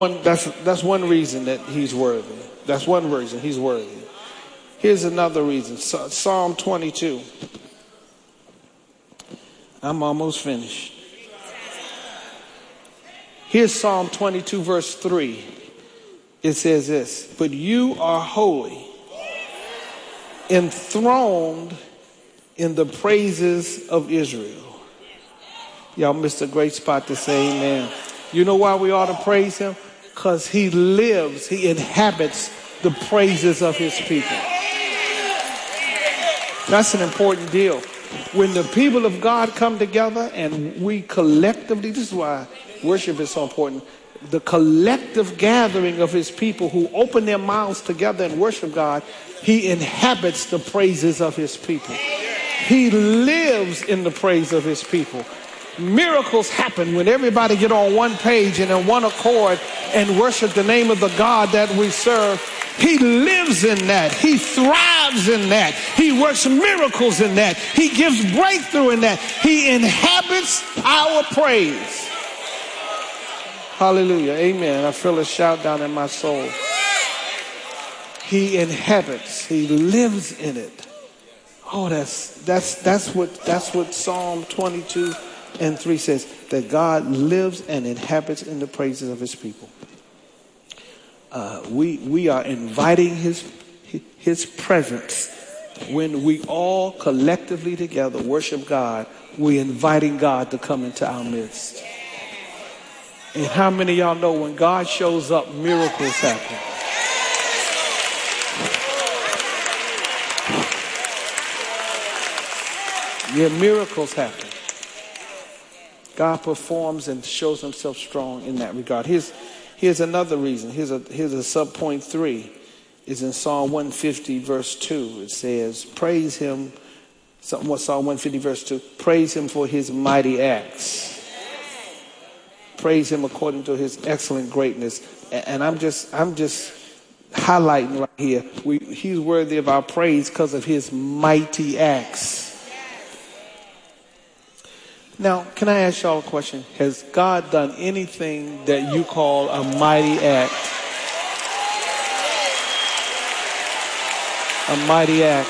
That's one reason that he's worthy. That's one reason he's worthy. Here's another reason. Psalm 22. I'm almost finished. Here's Psalm 22 verse 3. It says this: but you are holy, enthroned in the praises of Israel. Y'all missed a great spot to say amen. You know why we ought to praise him? Because he lives, he inhabits the praises of his people. That's an important deal. When the people of God come together and we collectively, this is why worship is so important, the collective gathering of his people who open their mouths together and worship God, he inhabits the praises of his people. He lives in the praise of his people. Miracles happen when everybody get on one page and in one accord and worship the name of the God that we serve. He lives in that. He thrives in that. He works miracles in that. He gives breakthrough in that. He inhabits our praise. Hallelujah. Amen. I feel a shout down in my soul. He inhabits. He lives in it. Oh, that's what Psalm 22 and 3 says, that God lives and inhabits in the praises of his people. We are inviting his presence. When we all collectively together worship God, we're inviting God to come into our midst. And how many of y'all know when God shows up, miracles happen? Yeah, miracles happen. God performs and shows himself strong in that regard. Here's another reason. Here's a sub point 3. Is in Psalm 150 verse 2. It says, praise him. Psalm 150 verse 2. Praise him for his mighty acts. Praise him according to his excellent greatness. And I'm just highlighting right here. He's worthy of our praise because of his mighty acts. Now, can I ask y'all a question? Has God done anything that you call a mighty act? A mighty act.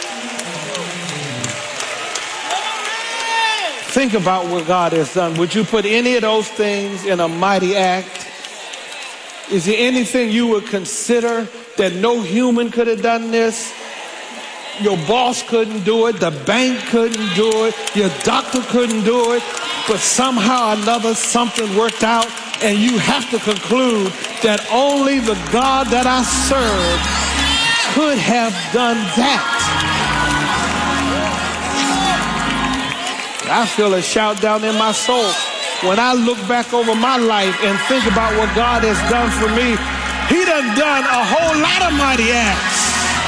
Think about what God has done. Would you put any of those things in a mighty act? Is there anything you would consider that no human could have done this? Your boss couldn't do it. The bank couldn't do it. Your doctor couldn't do it. But somehow or another something worked out, and you have to conclude that only the God that I serve could have done that. I feel a shout down in my soul. When I look back over my life and think about what God has done for me, he done a whole lot of mighty acts.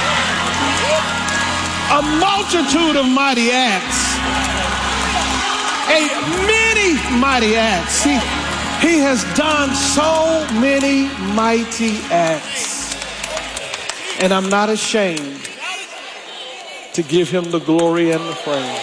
A multitude of mighty acts. Many mighty acts. He has done so many mighty acts. And I'm not ashamed to give him the glory and the praise.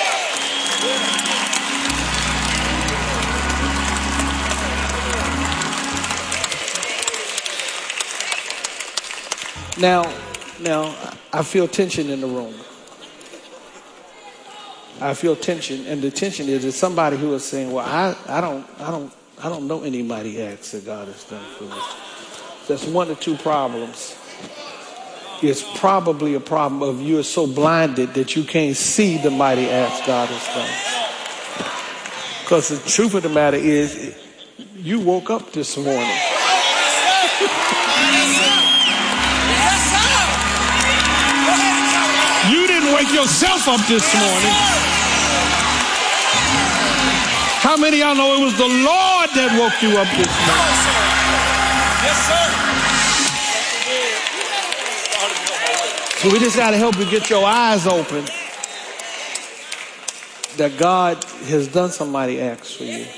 Now, I feel tension in the room. I feel tension, and the tension is somebody who is saying, "Well, I don't know any mighty acts that God has done for me." That's one or two problems. It's probably a problem of you are so blinded that you can't see the mighty acts God has done. Because the truth of the matter is, you woke up this morning. You didn't wake yourself up this morning. How many of y'all know it was the Lord that woke you up this morning? Yes, sir. So we just got to help you get your eyes open that God has done some mighty acts for you.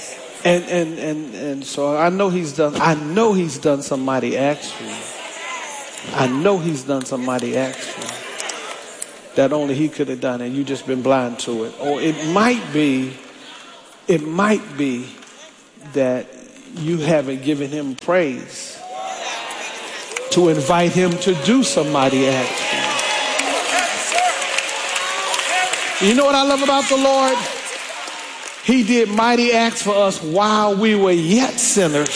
And so I know he's done some mighty acts for you. I know he's done some mighty acts for you that only he could have done, and you just been blind to it. Or it might be that you haven't given him praise to invite him to do some mighty acts. You know what I love about the Lord? He did mighty acts for us while we were yet sinners.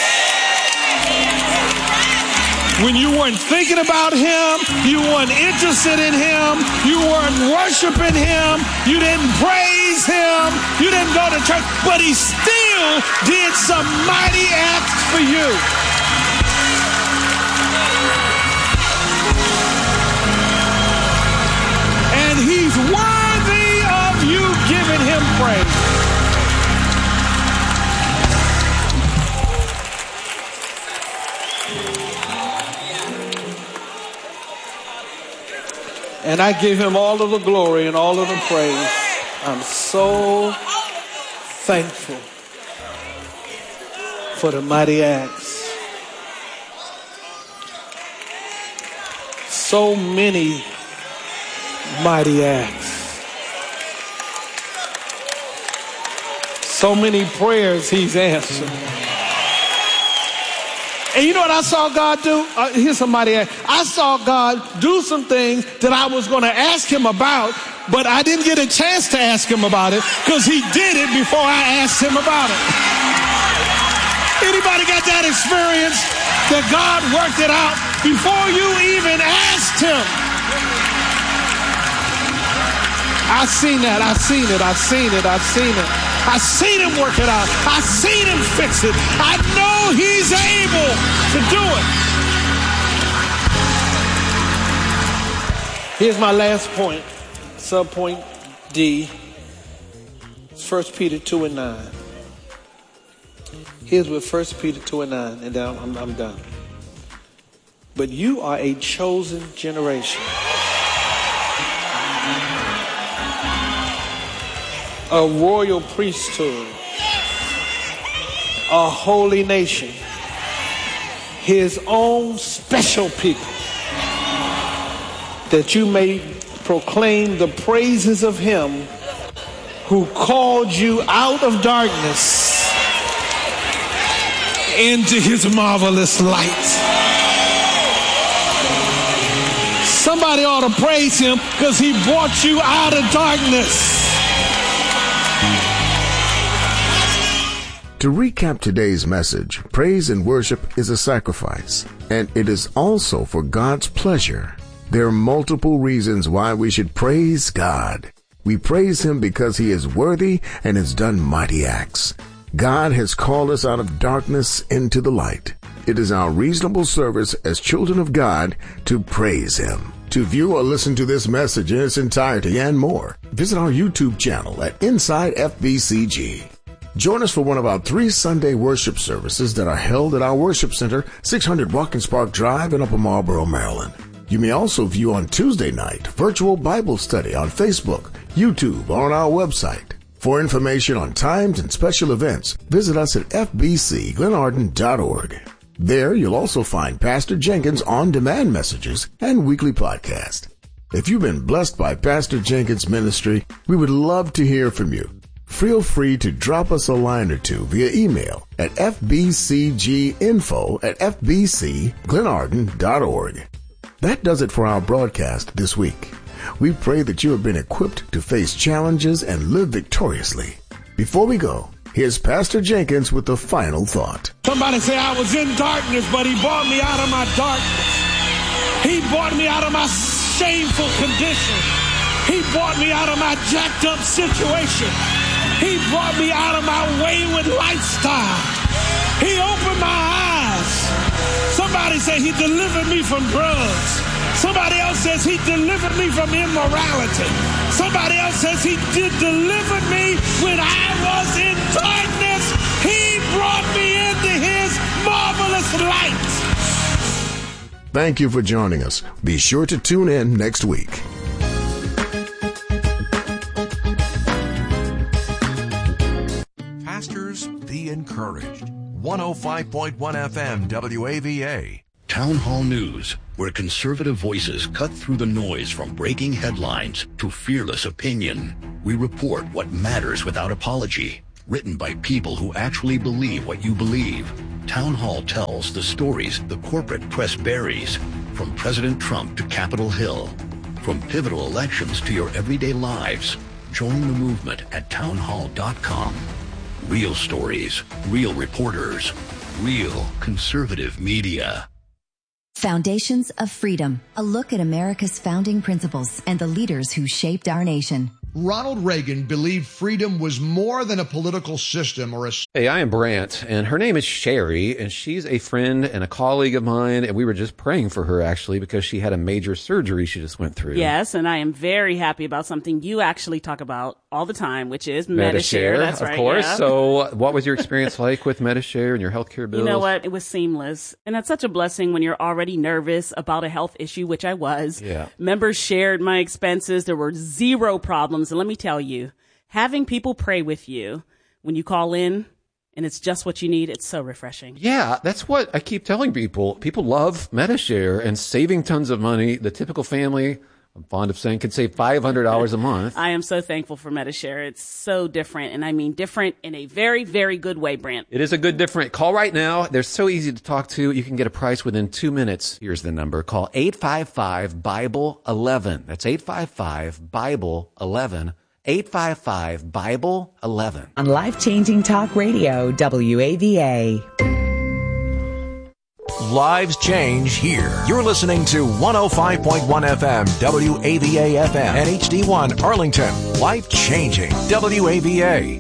When you weren't thinking about him, you weren't interested in him, you weren't worshiping him, you didn't praise him, you didn't go to church, but he still did some mighty acts for you. And he's worthy of you giving him praise. And I give him all of the glory and all of the praise. I'm so thankful for the mighty acts. So many mighty acts. So many prayers he's answered. And you know what I saw God do? Here's somebody. I saw God do some things that I was going to ask him about, but I didn't get a chance to ask him about it because he did it before I asked him about it. Anybody got that experience that God worked it out before you even asked him? I seen that. I seen it. I seen it. I seen it. I seen him work it out. I seen him fix it. I know he's able to do it. Here's my last point. Subpoint D. It's 1 Peter 2:9. Here's what 1 Peter 2:9, and then I'm done. But you are a chosen generation, a royal priesthood, a holy nation, his own special people, that you may proclaim the praises of him who called you out of darkness into his marvelous light. Somebody ought to praise him because he brought you out of darkness. To recap today's message, praise and worship is a sacrifice, and it is also for God's pleasure. There are multiple reasons why we should praise God. We praise him because he is worthy and has done mighty acts. God has called us out of darkness into the light. It is our reasonable service as children of God to praise him. To view or listen to this message in its entirety and more, visit our YouTube channel at Inside FBCG. Join us for one of our 3 Sunday worship services that are held at our worship center, 600 Watkins Park Drive in Upper Marlboro, Maryland. You may also view on Tuesday night virtual Bible study on Facebook, YouTube, or on our website. For information on times and special events, visit us at fbcglenarden.org. There you'll also find Pastor Jenkins' on-demand messages and weekly podcast. If you've been blessed by Pastor Jenkins' ministry, we would love to hear from you. Feel free to drop us a line or two via email at fbcginfo@fbcglenarden.org. That does it for our broadcast this week. We pray that you have been equipped to face challenges and live victoriously. Before we go, here's Pastor Jenkins with the final thought. Somebody say, I was in darkness, but he brought me out of my darkness. He brought me out of my shameful condition. He brought me out of my jacked up situation. He brought me out of my wayward lifestyle. He opened my eyes. Somebody say he delivered me from drugs. Somebody else says he delivered me from immorality. Somebody else says he delivered me when I was in darkness. He brought me into his marvelous light. Thank you for joining us. Be sure to tune in next week. Pastors, be encouraged. 105.1 FM WAVA. Town Hall News, where conservative voices cut through the noise from breaking headlines to fearless opinion. We report what matters without apology. written by people who actually believe what you believe. Town Hall tells the stories the corporate press buries, from President Trump to Capitol Hill, from pivotal elections to your everyday lives. Join the movement at townhall.com. Real stories, real reporters, real conservative media. Foundations of Freedom, a look at America's founding principles and the leaders who shaped our nation. Ronald Reagan believed freedom was more than a political system or a... Hey, I am Brant, and her name is Sherry, and she's a friend and a colleague of mine, and we were just praying for her, actually, because she had a major surgery she just went through. Yes, and I am very happy about something you actually talk about all the time, which is Medi-Share. That's right, of course. Yeah. So what was your experience like with Medi-Share and your healthcare bills? You know what? It was seamless. And that's such a blessing when you're already nervous about a health issue, which I was. Yeah. Members shared my expenses. There were zero problems. And let me tell you, having people pray with you when you call in and it's just what you need, it's so refreshing. Yeah, that's what I keep telling people. People love Medi-Share and saving tons of money. The typical family, I'm fond of saying, can save $500 a month. I am so thankful for Medi-Share. It's so different, and I mean different in a very, very good way, Brant. It is a good different. Call right now. They're so easy to talk to. You can get a price within 2 minutes. Here's the number. Call 855-BIBLE-11. That's 855-BIBLE-11. 855-BIBLE-11. On Life-Changing Talk Radio, WAVA. Lives change here. You're listening to 105.1 FM, WAVA FM, and HD1 Arlington. Life changing, WAVA.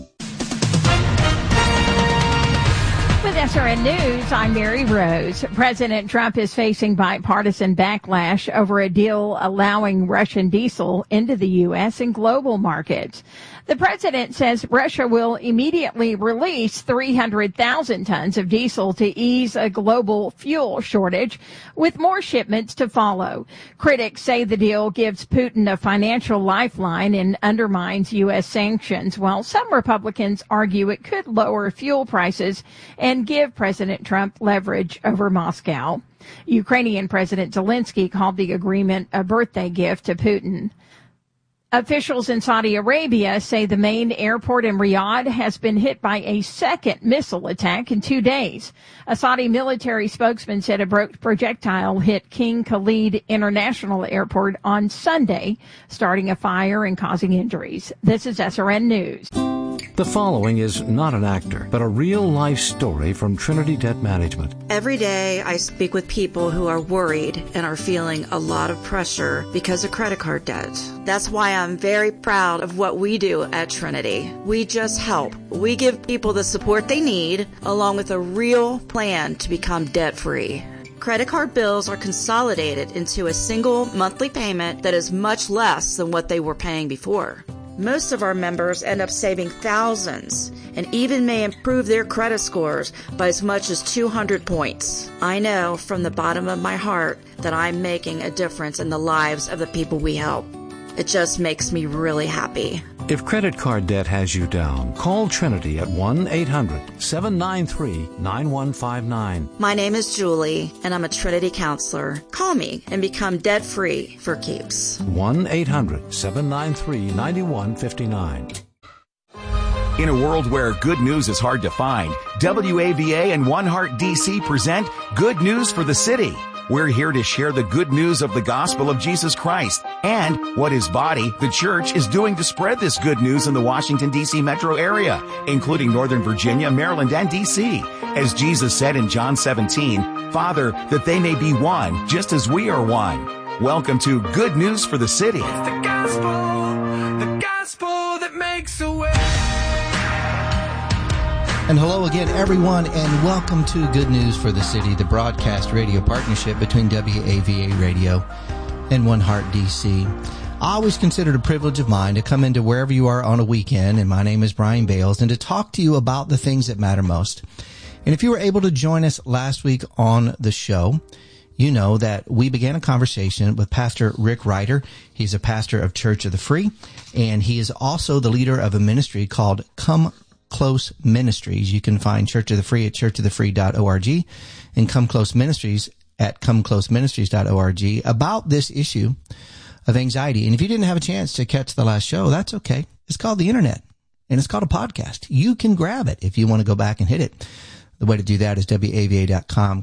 With SRN News, I'm Mary Rose. President Trump is facing bipartisan backlash over a deal allowing Russian diesel into the U.S. and global markets. The president says Russia will immediately release 300,000 tons of diesel to ease a global fuel shortage, with more shipments to follow. Critics say the deal gives Putin a financial lifeline and undermines U.S. sanctions, while some Republicans argue it could lower fuel prices and give President Trump leverage over Moscow. Ukrainian President Zelensky called the agreement a birthday gift to Putin. Officials in Saudi Arabia say the main airport in Riyadh has been hit by a second missile attack in 2 days. A Saudi military spokesman said a projectile hit King Khalid International Airport on Sunday, starting a fire and causing injuries. This is SRN News. The following is not an actor, but a real-life story from Trinity Debt Management. Every day I speak with people who are worried and are feeling a lot of pressure because of credit card debt. That's why I'm very proud of what we do at Trinity. We just help. We give people the support they need, along with a real plan to become debt-free. Credit card bills are consolidated into a single monthly payment that is much less than what they were paying before. Most of our members end up saving thousands and even may improve their credit scores by as much as 200 points. I know from the bottom of my heart that I'm making a difference in the lives of the people we help. It just makes me really happy. If credit card debt has you down, call Trinity at 1-800-793-9159. My name is Julie, and I'm a Trinity counselor. Call me and become debt-free for keeps. 1-800-793-9159. In a world where good news is hard to find, WAVA and One Heart DC present Good News for the City. We're here to share the good news of the gospel of Jesus Christ and what his body, the church, is doing to spread this good news in the Washington, D.C. metro area, including Northern Virginia, Maryland, and D.C. As Jesus said in John 17, Father, that they may be one, just as we are one. Welcome to Good News for the City. It's the gospel that makes a way. And hello again, everyone, and welcome to Good News for the City, the broadcast radio partnership between WAVA Radio and One Heart DC. I always consider it a privilege of mine to come into wherever you are on a weekend, and my name is Brian Bales, and to talk to you about the things that matter most. And if you were able to join us last week on the show, you know that we began a conversation with Pastor Rick Ryder. He's a pastor of Church of the Free, and he is also the leader of a ministry called Come Close Ministries. You can find Church of the Free at churchofthefree.org and Come Close Ministries at comecloseministries.org about this issue of anxiety. And if you didn't have a chance to catch the last show, that's okay. It's called the Internet. and it's called a podcast. You can grab it if you want to go back and hit it. The way to do that is WAVA.com.